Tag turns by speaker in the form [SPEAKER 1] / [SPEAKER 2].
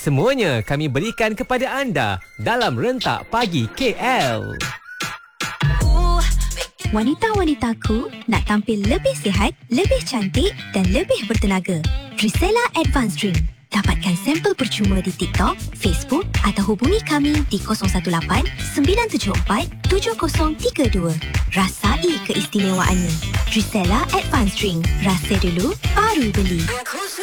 [SPEAKER 1] Semuanya kami berikan kepada anda dalam Rentak Pagi KL.
[SPEAKER 2] Wanita-wanitaku nak tampil lebih sihat, lebih cantik dan lebih bertenaga. Trisella Advanced Drink. Dapatkan sampel percuma di TikTok, Facebook atau hubungi kami di 018-974-7032. Rasai keistimewaannya. Trisella Advanced Drink. Rasa dulu, baru beli.